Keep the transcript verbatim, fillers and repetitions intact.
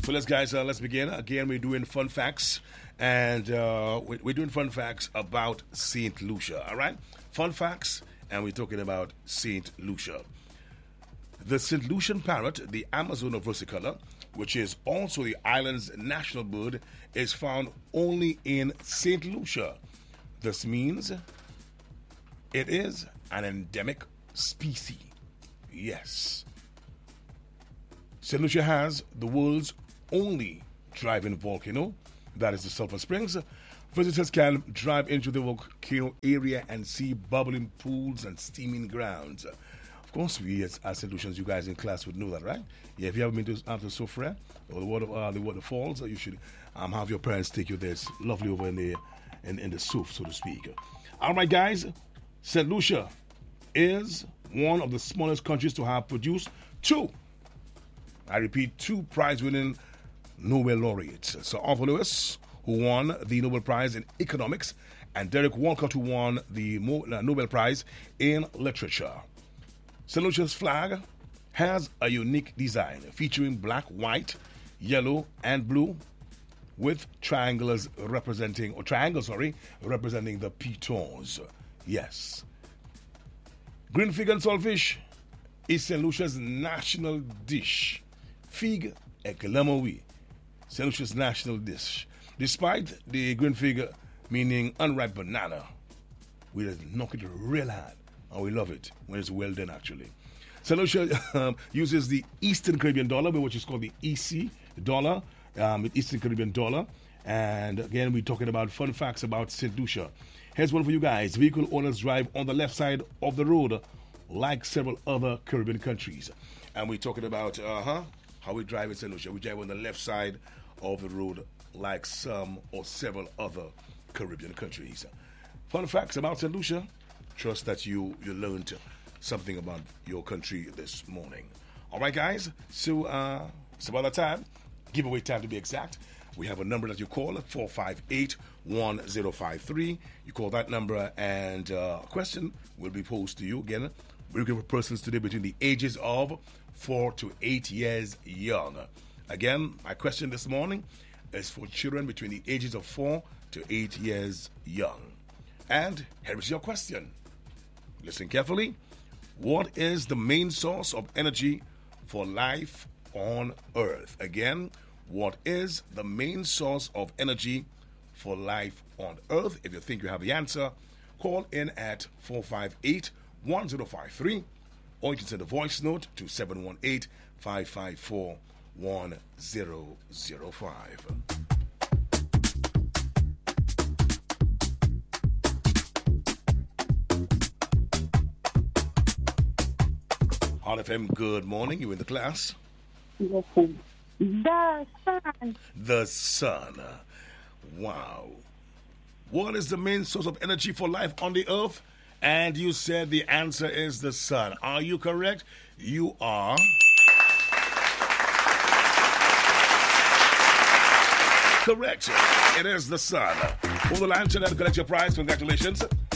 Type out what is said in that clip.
let's guys, uh, let's begin. Again, we're doing fun facts, and uh, we- we're doing fun facts about Saint Lucia. All right, fun facts, and we're talking about Saint Lucia. The Saint Lucian parrot, the Amazona versicolor, which is also the island's national bird, is found only in Saint Lucia. This means it is an endemic species. Yes. Saint Lucia has the world's only drive-in volcano, that is the Sulphur Springs. Visitors can drive into the volcano area and see bubbling pools and steaming grounds. Of course, we as, as Saint Lucians, you guys in class would know that, right? Yeah, if you haven't been to after Soufriere or the water, uh, the waterfalls, you should um, have your parents take you there. It's lovely over in the in, in the Souf, so to speak. All right, guys, Saint Lucia is one of the smallest countries to have produced two, I repeat, two prize-winning Nobel laureates. Sir Arthur Lewis, who won the Nobel Prize in Economics, and Derek Walcott, who won the Mo- uh, Nobel Prize in Literature. Saint Lucia's flag has a unique design featuring black, white, yellow, and blue, with triangles representing, or triangles, sorry, representing the pitons. Yes. Green fig and saltfish is Saint Lucia's national dish. Fig et glamoui, Saint Lucia's national dish. Despite the green fig meaning unripe banana, we just knock it real hard, and we love it when it's well done, actually. Saint Lucia um, uses the Eastern Caribbean dollar, which is called the E C dollar, um, Eastern Caribbean dollar. And again, we're talking about fun facts about Saint Lucia. Here's one for you guys. Vehicle owners drive on the left side of the road like several other Caribbean countries. And we're talking about uh-huh, how we drive in Saint Lucia. We drive on the left side of the road like some or several other Caribbean countries. Fun facts about Saint Lucia. Trust that you, you learned something about your country this morning. All right, guys. So uh, it's about that time. Giveaway time to be exact. We have a number that you call, four five eight, one zero five three. You call that number and uh, a question will be posed to you. Again, we're looking for persons today between the ages of four to eight years young. Again, my question this morning is for children between the ages of four to eight years young. And here is your question. Listen carefully. What is the main source of energy for life on Earth? Again, what is the main source of energy for life on Earth? If you think you have the answer, call in at four five eight, one zero five three, or you can send a voice note to seven one eight, five five four, one zero zero five. Hot F M, good morning. You in the class? Listen. The sun. The sun. Wow. What is the main source of energy for life on the earth? And you said the answer is the sun. Are you correct? You are. Correct. It is the sun. Hold the line to that. Collect your prize. Congratulations.